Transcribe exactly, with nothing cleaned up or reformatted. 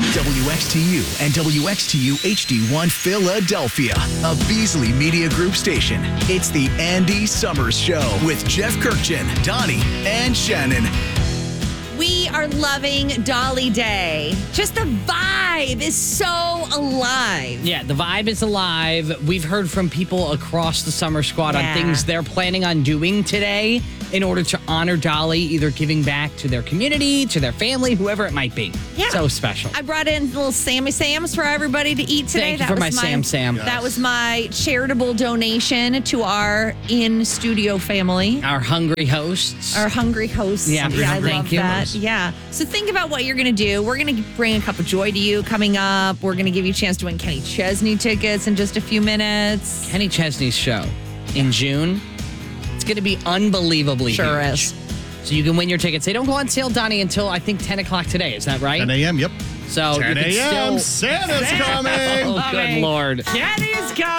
W X T U and W X T U H D one Philadelphia, a Beasley Media Group station. It's the Andy Summers Show with Jeff Kirkchin, Donnie, and Shannon. We are loving Dolly Day. Just the vibe is so alive. Yeah, the vibe is alive. We've heard from people across the Summer Squad Yeah. on things they're planning on doing today in order to honor Dolly, either giving back to their community, to their family, whoever it might be. Yeah. So special. I brought in little Sammy Sams for everybody to eat today. Thank you for my Sam Sam. That was my charitable donation to our in-studio family. Our hungry hosts. Our hungry hosts. Yeah, I thank love you. that. Yeah. So think about what you're going to do. We're going to bring a cup of joy to you coming up. We're going to give you a chance to win Kenny Chesney tickets in just a few minutes. Kenny Chesney's show in June. It's going to be unbelievably Sure huge. is. So you can win your tickets. They don't go on sale, Donnie, until I think ten o'clock today. Is that right? ten a.m., yep. So you ten can a.m. still... Santa's coming. Oh, good Lord. Kenny's coming.